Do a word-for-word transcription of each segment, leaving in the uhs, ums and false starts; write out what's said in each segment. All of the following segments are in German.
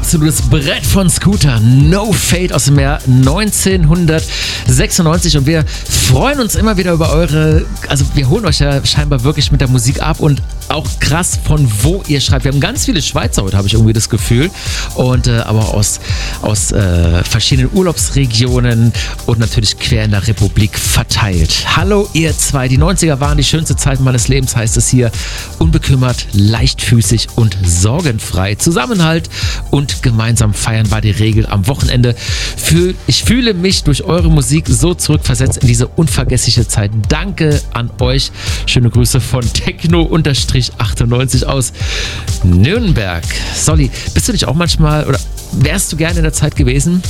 absolutes Brett von Scooter. No Fade aus dem Jahr neunzehnhundertsechsundneunzig. Und wir freuen uns immer wieder über eure, also wir holen euch ja scheinbar wirklich mit der Musik ab und auch krass, von wo ihr schreibt. Wir haben ganz viele Schweizer heute, habe ich irgendwie das Gefühl. Und äh, aber aus, aus äh, verschiedenen Urlaubsregionen und natürlich quer in der Republik verteilt. Hallo ihr zwei, die neunziger waren die schönste Zeit meines Lebens, heißt es hier. Unbekümmert, leichtfüßig und sorgenfrei. Zusammenhalt und gemeinsam feiern war die Regel am Wochenende. Fühl, ich fühle mich durch eure Musik so zurückversetzt in diese unvergessliche Zeit. Danke an euch. Schöne Grüße von Techno achtundneunzig aus Nürnberg. Solly, bist du nicht auch manchmal oder wärst du gerne in der Zeit gewesen?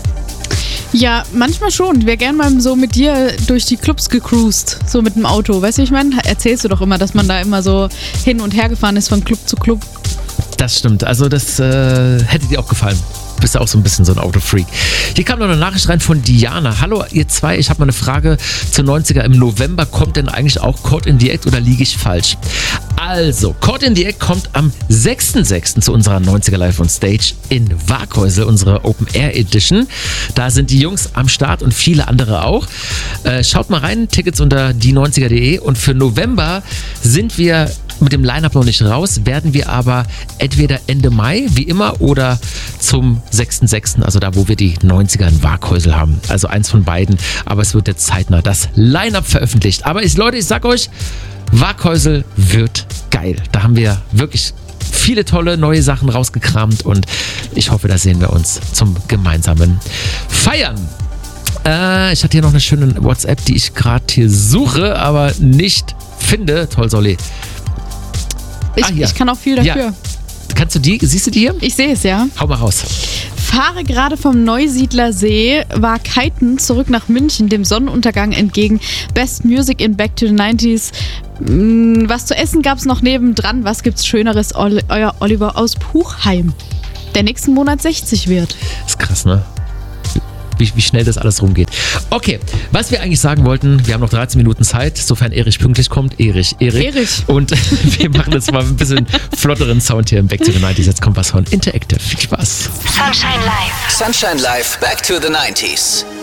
Ja, manchmal schon. Ich wäre gerne mal so mit dir durch die Clubs gecruised, so mit dem Auto. Weißt du, wie ich meine? Erzählst du doch immer, dass man da immer so hin und her gefahren ist von Club zu Club. Das stimmt. Also das äh, hätte dir auch gefallen. Bist ja auch so ein bisschen so ein Autofreak. Hier kam noch eine Nachricht rein von Diana. Hallo ihr zwei, ich habe mal eine Frage zur neunziger. Im November kommt denn eigentlich auch Caught in the Act oder liege ich falsch? Also, Caught in the Act kommt am sechsten sechsten zu unserer neunziger Live on Stage in Waghäusel, unsere Open Air Edition. Da sind die Jungs am Start und viele andere auch. Äh, schaut mal rein, Tickets unter die neunziger punkt de und für November sind wir mit dem Line-Up noch nicht raus, werden wir aber entweder Ende Mai, wie immer, oder zum sechsten sechsten, also da, wo wir die neunziger in Waghäusel haben. Also eins von beiden, aber es wird jetzt zeitnah das Line-Up veröffentlicht. Aber ich, Leute, ich sag euch, Waghäusel wird geil. Da haben wir wirklich viele tolle neue Sachen rausgekramt und ich hoffe, da sehen wir uns zum gemeinsamen Feiern. Äh, ich hatte hier noch eine schöne WhatsApp, die ich gerade hier suche, aber nicht finde. Toll, Solly. Ich, ah, ja. ich kann auch viel dafür. Ja. Kannst du die, siehst du die hier? Ich sehe es, ja. Hau mal raus. Fahre gerade vom Neusiedler See, war kiten zurück nach München, dem Sonnenuntergang entgegen. Best Music in Back to the nineties. Was zu essen gab's noch nebendran. Was gibt's Schöneres? Euer Oliver aus Puchheim, der nächsten Monat sechzig wird. Das ist krass, ne? Wie, wie schnell das alles rumgeht. Okay, was wir eigentlich sagen wollten, wir haben noch dreizehn Minuten Zeit, sofern Erich pünktlich kommt. Erich, Erich. Erich. Und wir machen jetzt mal ein bisschen flotteren Sound hier im Back to the nineties. Jetzt kommt was von Interactive. Viel Spaß. Sunshine Live. Sunshine Live, Back to the nineties.